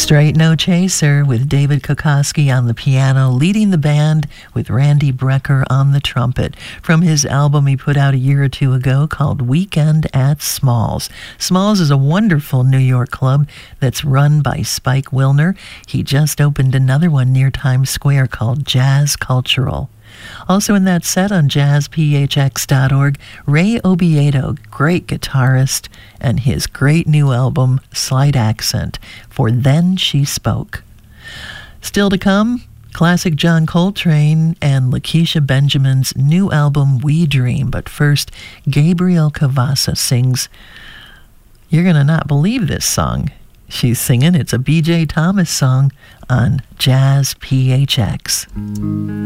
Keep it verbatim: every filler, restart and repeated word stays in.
Straight No Chaser with David Kokoski on the piano, leading the band with Randy Brecker on the trumpet, from his album he put out a year or two ago called Weekend at Smalls. Smalls is a wonderful New York club that's run by Spike Wilner. He just opened another one near Times Square called Jazz Cultural. Also in that set on jazz p h x dot org, Ray Obiedo, great guitarist, and his great new album, Slight Accent, for Then She Spoke. Still to come, classic John Coltrane and Lakeisha Benjamin's new album, We Dream. But first, Gabriel Cavassa sings, you're going to not believe this song she's singing. It's a B J Thomas song on Jazz P H X.